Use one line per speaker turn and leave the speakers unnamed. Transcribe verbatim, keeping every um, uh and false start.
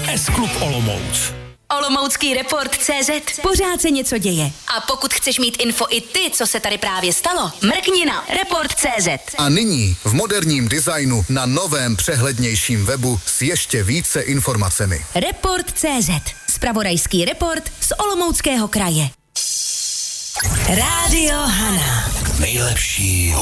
S-Klub Olomouc.
Olomoucký report tečka cé zet. Pořád se něco děje. A pokud chceš mít info i ty, co se tady právě stalo, mrkni na report tečka cé zet.
A nyní v moderním designu na novém přehlednějším webu s ještě více informacemi.
report tečka cé zet. Zpravodajský report z Olomouckého kraje. Rádio Hana.
Nejlepší